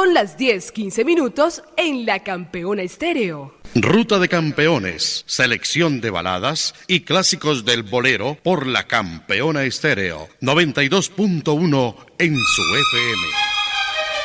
Son las 10:15 en La Campeona Estéreo. Ruta de Campeones, selección de baladas y clásicos del bolero por La Campeona Estéreo, 92.1 en su FM.